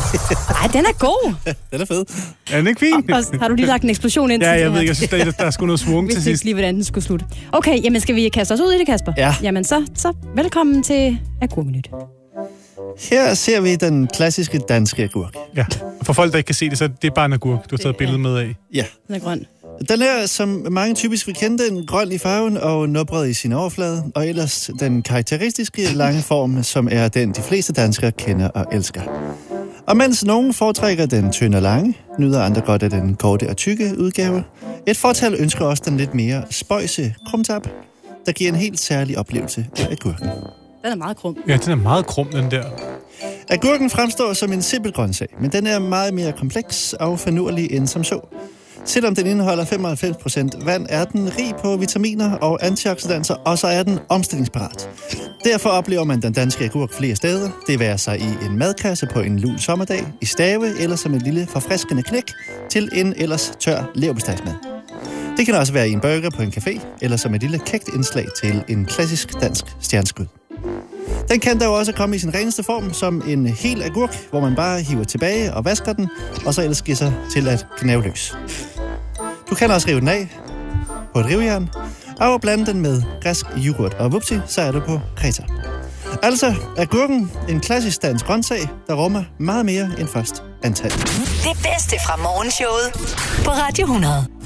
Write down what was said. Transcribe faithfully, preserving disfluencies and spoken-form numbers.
Ej, den er god. Den er fed. Er den ikke fin? Og, og har du lige lagt en eksplosion ind til Ja, det jeg her? ved ikke, jeg synes, der, der er sgu noget svung til Hvis sidst. ikke lige, hvordan den skulle slutte. Okay, jamen skal vi kaste os ud i det, Kasper? Ja. Jamen så, så velkommen til Agurkminut. Her ser vi den klassiske danske agurk. Ja. For folk, der ikke kan se det, så det er bare en agurk, du har taget billedet med af. Ja. Den er grøn. Den er, som mange typisk vil kende den, grøn i farven og nubret i sin overflade, og ellers den karakteristiske lange form, som er den, de fleste danskere kender og elsker. Og mens nogen foretrækker den tynde og lange, nyder andre godt af den korte og tykke udgave. Et fortal ønsker også den lidt mere spøjse krumtap, der giver en helt særlig oplevelse af agurken. Den er meget krum. Ja, den er meget krum, den der. Agurken fremstår som en simpel grøntsag, men den er meget mere kompleks og finurlig end som så. Selvom den indeholder femoghalvfems procent vand, er den rig på vitaminer og antioxidanter, og så er den omstillingsparat. Derfor oplever man den danske agurk flere steder. Det være sig i en madkasse på en lun sommerdag, i stave eller som et lille forfriskende knæk til en ellers tør leverpostejsmad. Det kan også være i en burger på en café, eller som et lille kægt indslag til en klassisk dansk stjerneskud. Den kan dog også komme i sin reneste form som en hel agurk, hvor man bare hiver tilbage og vasker den, og så ellers giver sig til at gnave løs. Du kan også rive den af på et rivejern, og blande den med græsk yoghurt, og vupti, så er du på Kreta. Altså, agurken en klassisk dansk grøntsag, der rummer meget mere end først antaget. Det bedste fra morgenshowet på Radio hundrede.